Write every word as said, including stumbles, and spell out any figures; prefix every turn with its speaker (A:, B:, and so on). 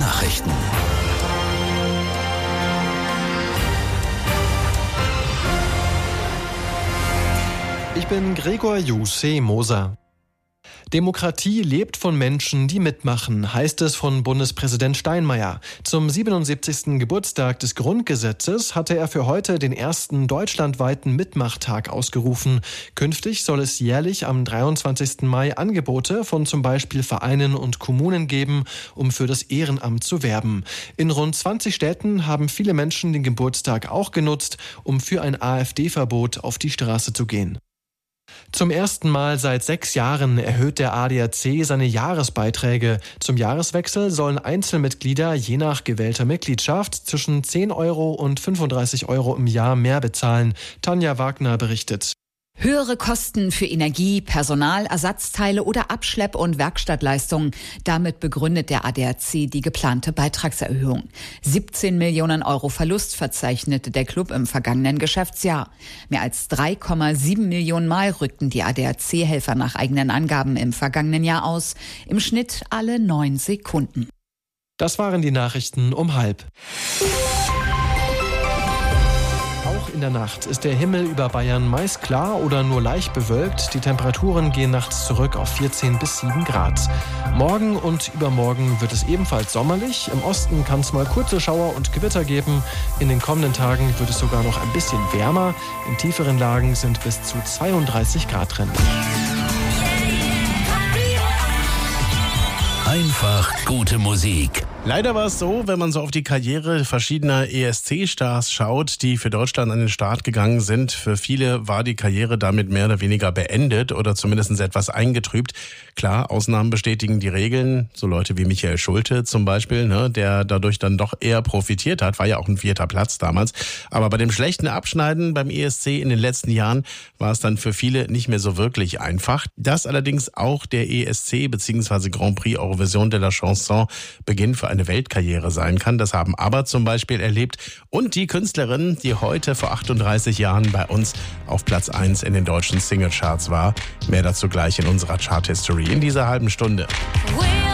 A: Nachrichten.
B: Ich bin Gregor Juseh-Moser. Demokratie lebt von Menschen, die mitmachen, heißt es von Bundespräsident Steinmeier. Zum siebenundsiebzigsten Geburtstag des Grundgesetzes hatte er für heute den ersten deutschlandweiten Mitmachtag ausgerufen. Künftig soll es jährlich am dreiundzwanzigsten Mai Angebote von zum Beispiel Vereinen und Kommunen geben, um für das Ehrenamt zu werben. In rund zwanzig Städten haben viele Menschen den Geburtstag auch genutzt, um für ein AfD-Verbot auf die Straße zu gehen. Zum ersten Mal seit sechs Jahren erhöht der A D A C seine Jahresbeiträge. Zum Jahreswechsel sollen Einzelmitglieder je nach gewählter Mitgliedschaft zwischen zehn Euro und fünfunddreißig Euro im Jahr mehr bezahlen. Tanja Wagner berichtet.
C: Höhere Kosten für Energie, Personal, Ersatzteile oder Abschlepp- und Werkstattleistungen. Damit begründet der A D A C die geplante Beitragserhöhung. siebzehn Millionen Euro Verlust verzeichnete der Club im vergangenen Geschäftsjahr. Mehr als drei Komma sieben Millionen Mal rückten die A D A C-Helfer nach eigenen Angaben im vergangenen Jahr aus. Im Schnitt alle neun Sekunden.
B: Das waren die Nachrichten um halb. In der Nacht ist der Himmel über Bayern meist klar oder nur leicht bewölkt. Die Temperaturen gehen nachts zurück auf vierzehn bis sieben Grad. Morgen und übermorgen wird es ebenfalls sommerlich. Im Osten kann es mal kurze Schauer und Gewitter geben. In den kommenden Tagen wird es sogar noch ein bisschen wärmer. In tieferen Lagen sind bis zu zweiunddreißig Grad drin.
A: Einfach gute Musik.
D: Leider war es so, wenn man so auf die Karriere verschiedener E S C-Stars schaut, die für Deutschland an den Start gegangen sind. Für viele war die Karriere damit mehr oder weniger beendet oder zumindest etwas eingetrübt. Klar, Ausnahmen bestätigen die Regeln. So Leute wie Michael Schulte zum Beispiel, ne, der dadurch dann doch eher profitiert hat. War ja auch ein vierter Platz damals. Aber bei dem schlechten Abschneiden beim E S C in den letzten Jahren war es dann für viele nicht mehr so wirklich einfach. Dass allerdings auch der E S C bzw. Grand Prix Eurovision de la Chanson Beginn für eine Weltkarriere sein kann. Das haben ABBA zum Beispiel erlebt. Und die Künstlerin, die heute vor achtunddreißig Jahren bei uns auf Platz eins in den deutschen Singlecharts war. Mehr dazu gleich in unserer Chart-History in dieser halben Stunde.